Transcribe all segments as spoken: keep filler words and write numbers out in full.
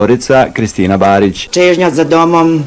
Orica Kristina Barić. Čežnja za domom,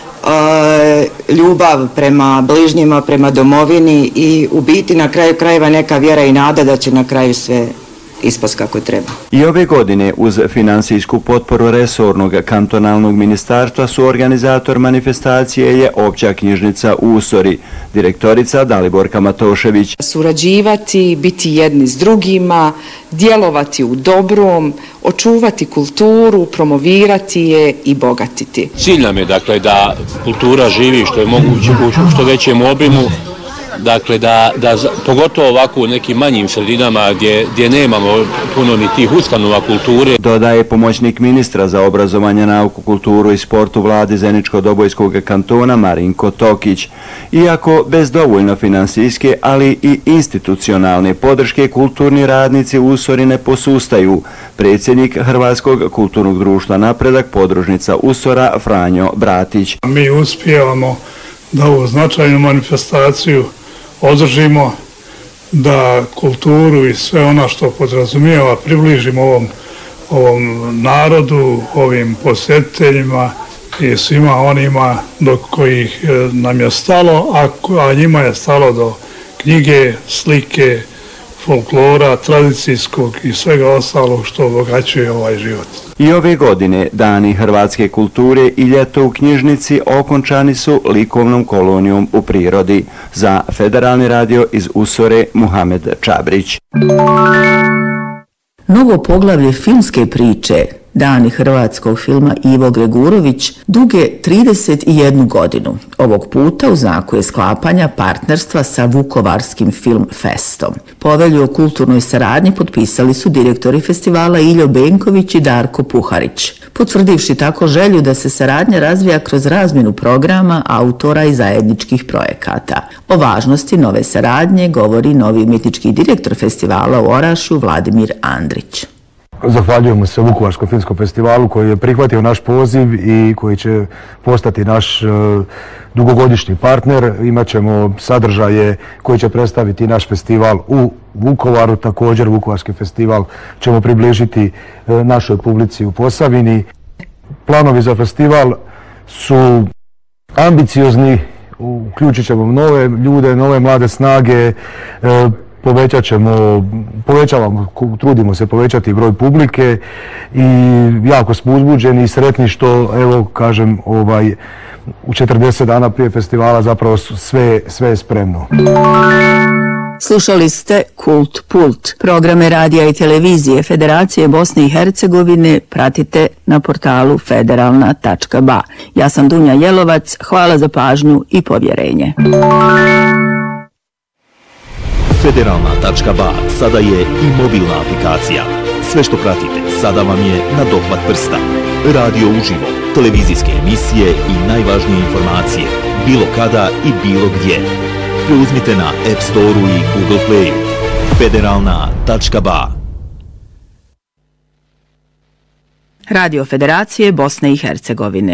ljubav prema bližnjima, prema domovini i u biti na kraju krajeva neka vjera i nada da će na kraju sve ispast kako treba. I ove godine uz finansijsku potporu resornog kantonalnog ministarstva su organizator manifestacije je Opća knjižnica u Usori, direktorica Daliborka Matošević. Surađivati, biti jedni s drugima, djelovati u dobrom, očuvati kulturu, promovirati je i bogatiti. Cilj nam je dakle da kultura živi što je moguće u što većem obimu. Dakle, da, da pogotovo ovako u nekim manjim sredinama gdje, gdje nemamo puno ni tih ustanova kulture. Dodaje pomoćnik ministra za obrazovanje, nauku, kulturu i sport u vladi Zeničko-Dobojskog kantona Marinko Tokić. Iako bez dovoljno finansijske, ali i institucionalne podrške, kulturni radnici u Usori ne posustaju. Predsjednik Hrvatskog kulturnog društva Napredak, podružnica Usora Franjo Bratić. Mi uspijevamo da ovu značajnu manifestaciju održimo, da kulturu i sve ono što podrazumijeva približimo ovom, ovom narodu, ovim posjetiteljima i svima onima do kojih nam je stalo, a, a njima je stalo do knjige, slike, folklora, tradicijskog i svega ostalog što obogaćuje ovaj život. I ove godine Dani hrvatske kulture i ljeto u knjižnici okončani su likovnom kolonijom u prirodi. Za Federalni radio iz Usore Muhamed Čabrić. Novo poglavlje filmske priče Dani hrvatskog filma Ivo Gregurović duge trideset jednu godinu. Ovog puta u znaku je sklapanja partnerstva sa Vukovarskim film festom. Povelju o kulturnoj saradnji potpisali su direktori festivala Iljo Benković i Darko Puharić, potvrdivši tako želju da se saradnja razvija kroz razmjenu programa, autora i zajedničkih projekata. O važnosti nove saradnje govori novi umjetnički direktor festivala u Orašju Vladimir Andrić. Zahvaljujemo se Vukovarskom filmskom festivalu koji je prihvatio naš poziv i koji će postati naš uh, dugogodišnji partner. Imaćemo sadržaje koji će predstaviti naš festival u Vukovaru. Također Vukovarski festival ćemo približiti uh, našoj publici u Posavini. Planovi za festival su ambiciozni, uključit ćemo nove ljude, nove mlade snage, uh, Povećat ćemo, povećavamo, trudimo se povećati broj publike i jako smo uzbuđeni i sretni što, evo, kažem, ovaj, u četrdeset dana prije festivala zapravo sve, sve je spremno. Slušali ste Kult Pult. Programe radija i televizije Federacije Bosne i Hercegovine pratite na portalu federalna tačka ba. Ja sam Dunja Jelovac, hvala za pažnju i povjerenje. Federalna tačka ba sada je i mobilna aplikacija. Sve što pratite sada vam je na dohvat prsta. Radio uživo, televizijske emisije i najvažnije informacije, bilo kada i bilo gdje. Preuzmite na App Store-u i Google Play-u. Federalna tačka ba. Radio Federacije Bosne i Hercegovine.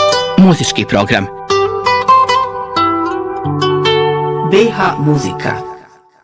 Muzički program. be ha Muzika.